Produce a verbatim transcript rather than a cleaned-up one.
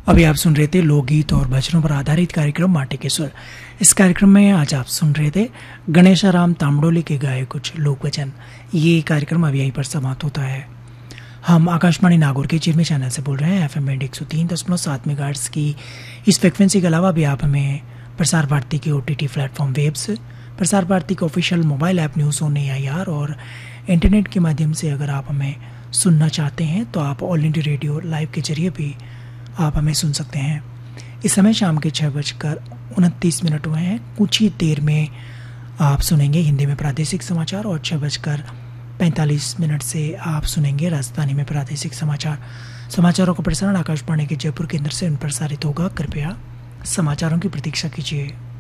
अभी आप सुन रहे थे लोकगीत और भजनों पर आधारित कार्यक्रम माटी के सुर। इस कार्यक्रम में आज आप सुन रहे थे गणेशाराम तांबडोली के गाए कुछ लोक भजन। ये कार्यक्रम अब यहीं पर समाप्त होता है। हम आकाशवाणी नागौर के चिरमी चैनल से बोल रहे हैं एफ एम बैंड एक सौ तीन दशमलव सात मेगाहर्ट्ज की इस फ्रिक्वेंसी के अलावा भी आप हमें प्रसार भारती के O T T platform webs, Prasar Bharati का official mobile app news on A I R और इंटरनेट के माध्यम से अगर आप हमें सुनना चाहते हैं तो आप ऑल इंडिया रेडियो लाइव के जरिए भी आप हमें सुन सकते हैं। इस समय शाम के छः बजकर उनतीस मिनट हुए हैं। कुछ ही देर में आप सुनेंगे हिंदी में प्रादेशिक समाचार और छः बजकर पैंतालीस मिनट से आप सुनेंगे राजधानी में प्रादेशिक समाचार। समाचारों का प्रसारण आकाशवाणी के जयपुर केंद्र से प्रसारित होगा। कृपया समाचारों की प्रतीक्षा कीजिए।